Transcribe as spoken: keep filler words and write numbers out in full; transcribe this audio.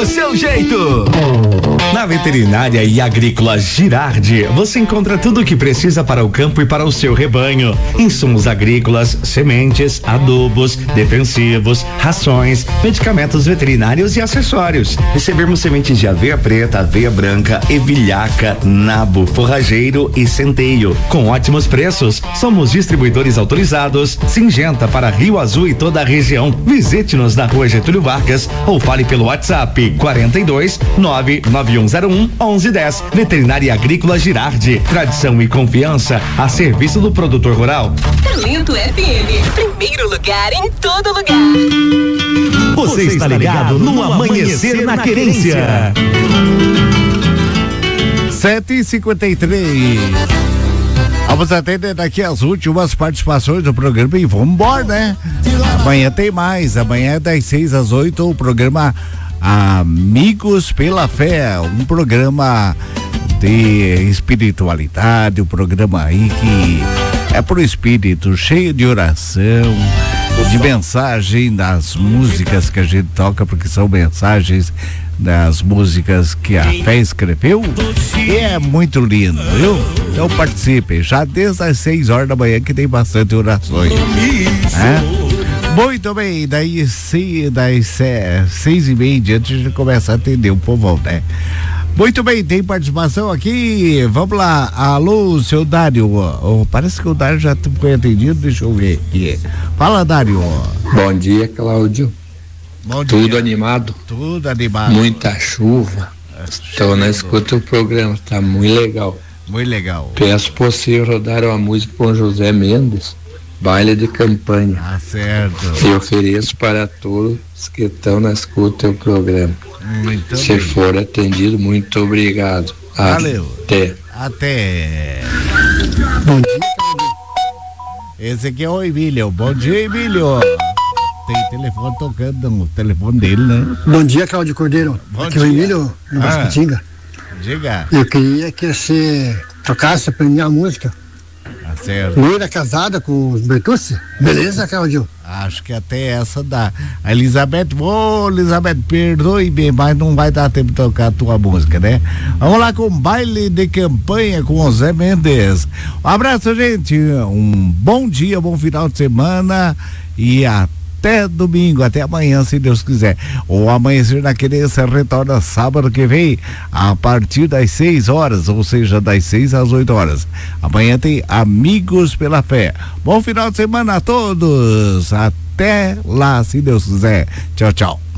do seu jeito. Na Veterinária e Agrícola Girardi, você encontra tudo o que precisa para o campo e para o seu rebanho. Insumos agrícolas, sementes, adubos, defensivos, rações, medicamentos veterinários e acessórios. Recebemos sementes de aveia preta, aveia branca, evilhaca, nabo, forrageiro e centeio, com ótimos preços. Somos distribuidores autorizados. Singenta para Rio Azul e toda a região. Visite-nos na Rua Getúlio Vargas ou fale pelo WhatsApp quarenta e dois nove nove um zero um onze dez. Veterinária Agrícola Girardi, tradição e confiança a serviço do produtor rural. Talento F M, primeiro lugar em todo lugar. Você está ligado no Amanhecer na Querência. sete e cinquenta e três. Vamos atender daqui as últimas participações do programa e vamos embora, né? Amanhã tem mais. Amanhã das seis às oito o programa Amigos pela Fé, um programa de espiritualidade, um programa aí que é pro espírito, cheio de oração, de mensagem das músicas que a gente toca, porque são mensagens das músicas que a fé escreveu, e é muito lindo, viu? Então participem, já desde as seis horas da manhã que tem bastante orações, né? Muito bem, daí se, das se, seis e meia em diante a gente começa a atender o povão, né? Muito bem, tem participação aqui, vamos lá, alô, seu Dário, oh, parece que o Dário já foi atendido, deixa eu ver aqui. Fala, Dário. Bom dia, Cláudio. Bom dia. Tudo animado? Tudo animado. Muita chuva, estou na escuta do programa, tá muito legal. Muito legal. Peço possível rodar uma música com José Mendes, Baile de Campanha. Ah, certo. E ofereço para todos que estão na escuta do programa. Muito Se bem. for atendido, muito obrigado. Valeu. Até. Até. Bom dia. Esse aqui é o Emílio. Bom dia, Emílio. Tem telefone tocando no telefone dele, né? Bom dia, Cláudio Cordeiro. Bom Aqui é dia. o Emílio, no Ah. Bascatinga. Diga. Eu queria que você tocasse pra mim a música. Tá certo. Loira casada com os Bertucci. Beleza, Cláudio? Acho que até essa dá. A Elizabeth, ô Elizabeth, perdoe-me, mas não vai dar tempo de tocar a tua música, né? Vamos lá com Baile de Campanha com o Zé Mendes. Um abraço, gente. Um bom dia, bom final de semana e até domingo, até amanhã, se Deus quiser. O Amanhecer na Querência retorna sábado que vem, a partir das seis horas, ou seja, das seis às oito horas. Amanhã tem Amigos pela Fé. Bom final de semana a todos. Até lá, se Deus quiser. Tchau, tchau.